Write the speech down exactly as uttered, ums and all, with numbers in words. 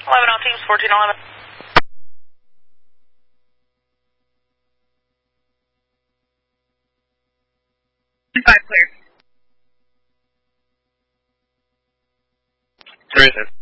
eleven all teams, fourteen eleven. Five clear. Three.